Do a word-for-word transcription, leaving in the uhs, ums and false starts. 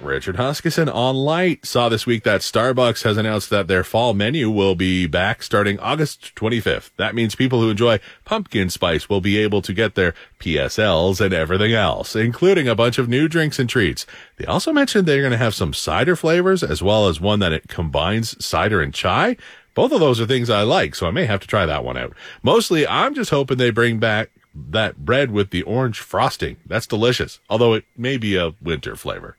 Richard Huskisson on Light. Saw this week that Starbucks has announced that their fall menu will be back starting August twenty-fifth. That means people who enjoy pumpkin spice will be able to get their P S Ls and everything else, including a bunch of new drinks and treats. They also mentioned they're going to have some cider flavors, as well as one that it combines cider and chai. Both of those are things I like, so I may have to try that one out. Mostly, I'm just hoping they bring back that bread with the orange frosting. That's delicious, although it may be a winter flavor.